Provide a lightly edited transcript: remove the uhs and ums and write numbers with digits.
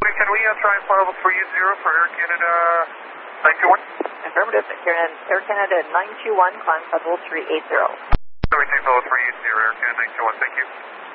Can we try and file 380 for Air Canada 921? Affirmative. Air Canada 921, climb level 380. We take level 380, Air Canada 921, thank you.